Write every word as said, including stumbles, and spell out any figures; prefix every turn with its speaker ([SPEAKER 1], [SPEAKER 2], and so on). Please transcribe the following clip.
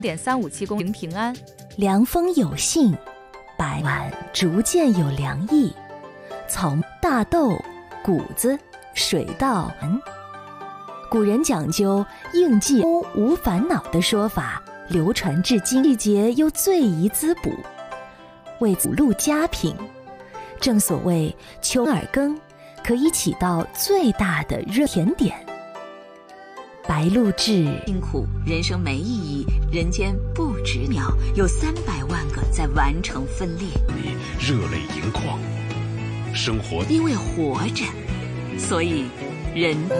[SPEAKER 1] 点三五七公平平安。
[SPEAKER 2] 凉风有信，百碗逐渐有凉意。草大豆、谷子、水稻。古人讲究应季无烦恼的说法，流传至今，季节又最宜滋补，为补录佳品。正所谓秋耳羹，可以起到最大的热甜点。白露至，
[SPEAKER 3] 辛苦，人生没意义，人间不值秒，有三百万个在完成分裂。
[SPEAKER 4] 你热泪盈眶，生活
[SPEAKER 3] 因为活着，所以人。